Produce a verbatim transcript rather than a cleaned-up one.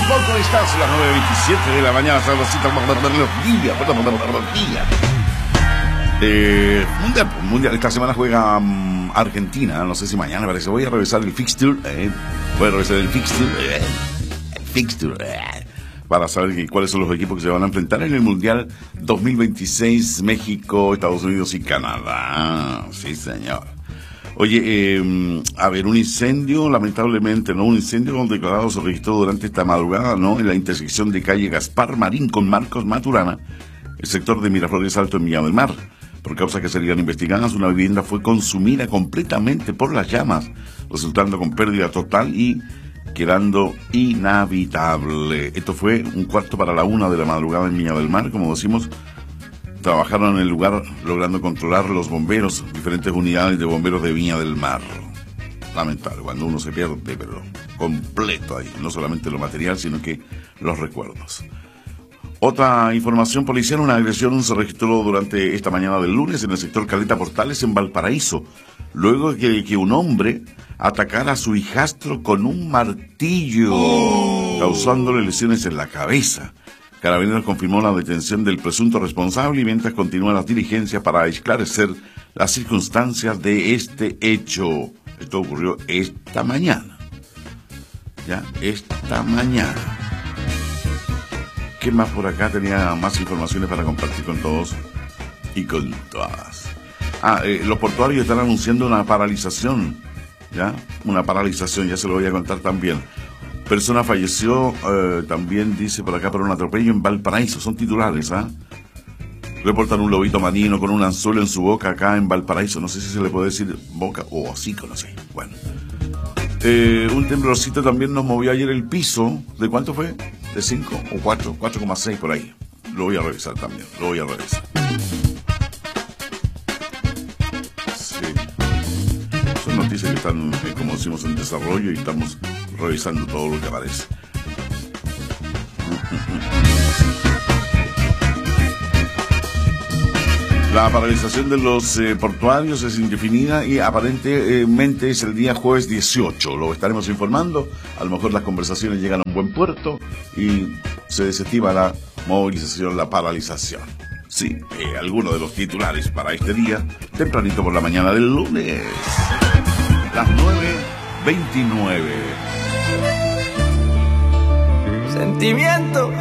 poco, estás a las nueve veintisiete de la mañana, sabrosita, los días, los días. Eh, mundial, mundial, esta semana juega um, Argentina, no sé si mañana, parece. Voy a revisar el fixture, eh, voy a revisar el fixture, eh, el fixture, eh, para saber que, cuáles son los equipos que se van a enfrentar en el Mundial dos mil veintiséis, México, Estados Unidos y Canadá. Sí, señor. Oye, eh, a ver, un incendio, lamentablemente, ¿no? Un incendio declarado se registró durante esta madrugada, ¿no? En la intersección de calle Gaspar Marín con Marcos Maturana, el sector de Miraflores Alto en Viña del Mar. Por causas que serían investigadas, una vivienda fue consumida completamente por las llamas, resultando con pérdida total y quedando inhabitable. Esto fue un cuarto para la una de la madrugada en Viña del Mar, como decimos. Trabajaron en el lugar logrando controlar los bomberos, diferentes unidades de bomberos de Viña del Mar. Lamentable, cuando uno se pierde, pero completo ahí, no solamente lo material, sino que los recuerdos. Otra información policial, una agresión se registró durante esta mañana del lunes en el sector Caleta Portales en Valparaíso, luego de que, que un hombre atacara a su hijastro con un martillo, oh. causándole lesiones en la cabeza. Carabineros confirmó la detención del presunto responsable y mientras continúan las diligencias para esclarecer las circunstancias de este hecho. Esto ocurrió esta mañana. Ya, esta mañana. ¿Qué más por acá? Tenía más informaciones para compartir con todos y con todas. Ah, eh, los portuarios están anunciando una paralización. ¿Ya? Una paralización, ya se lo voy a contar también. Persona falleció, eh, también dice por acá, por un atropello en Valparaíso. Son titulares, ¿ah? ¿eh? Reportan un lobito marino con un anzuelo en su boca acá en Valparaíso. No sé si se le puede decir boca o hocico, no sé. Bueno. Eh, un temblorcito también nos movió ayer el piso. ¿De cuánto fue? ¿De cinco o cuatro? cuatro coma seis por ahí. Lo voy a revisar también. Lo voy a revisar. Sí. Son noticias que están, eh, como decimos, en desarrollo y estamos revisando todo lo que aparece. La paralización de los eh, portuarios es indefinida y aparentemente es el día jueves dieciocho. Lo estaremos informando. A lo mejor las conversaciones llegan a un buen puerto y se desestima la movilización, la paralización. Sí, eh, algunos de los titulares para este día, tempranito por la mañana del lunes. Las nueve veintinueve. Sentimiento.